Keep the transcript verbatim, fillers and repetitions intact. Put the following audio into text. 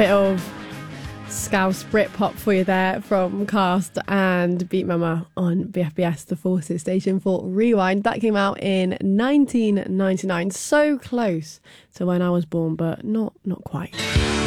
Bit of Scouse Britpop for you there from Cast and Beat Mama on B F B S, the Forces station for Rewind. That came out in nineteen ninety-nine, so close to when I was born, but not not quite.